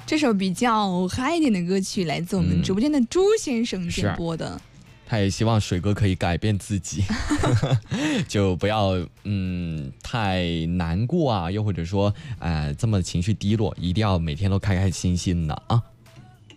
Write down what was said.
这首比较嗨一点的歌曲来自我们直播间的朱先生点播的。 他也希望水哥可以改变自己就不要太难过啊，又或者说这么情绪低落，一定要每天都开开心心的啊。